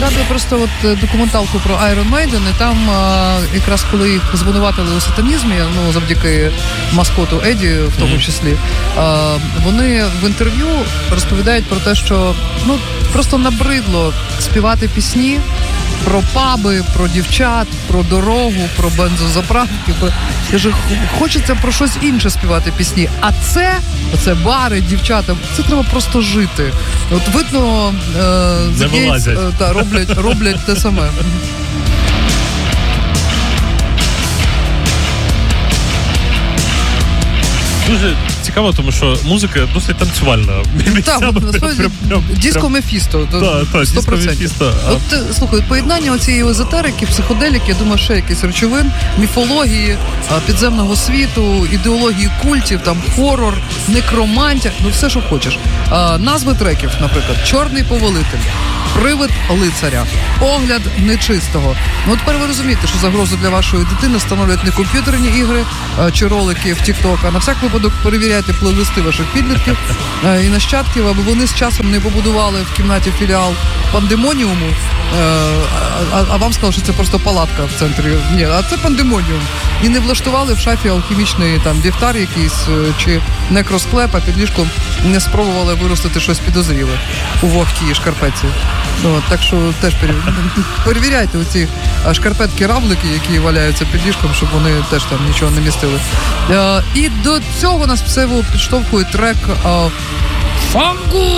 згадую просто документалку про Iron Maiden, і там якраз коли їх звинуватили у сатанізмі, завдяки маскоту Еді в тому числі, вони в інтерв'ю розповідають про те, що просто набридло співати пісні про паби, про дівчат, про дорогу, про бензозаправки. Каже, хочеться про щось інше співати пісні. А це бари, дівчата, це треба просто жити. От видно, роблять те саме. Дуже цікаво, тому що музика досить танцювальна. Так, насправді, диско Мефісто. 100%. Слухай, поєднання оцієї езотерики, психоделіки, я думаю, ще якісь речовин, міфології, підземного світу, ідеології культів, там хорор, некромантія, все, що хочеш. Назви треків, наприклад, «Чорний повелитель», «Привид лицаря», «Погляд нечистого». Тепер ви розумієте, що загрозу для вашої дитини становлять не комп'ютерні ігри чи ролики в TikTok, а на всяк випадок перевіряйте плейлисти ваших підлітків і нащадків, аби вони з часом не побудували в кімнаті філіал Пандемоніуму, а вам сказали, що це просто палатка в центрі. Ні, а це Пандемоніум. І не влаштували в шафі алхімічний вівтар якийсь чи некросклеп, а під ліжком не спробували виростити щось підозріле у вогкій шкарпетці. Так що теж перевіряйте оці шкарпетки-равлики, які валяються під ліжком, щоб вони теж там нічого не містили. І до цього нас все підштовхує трек «Фангу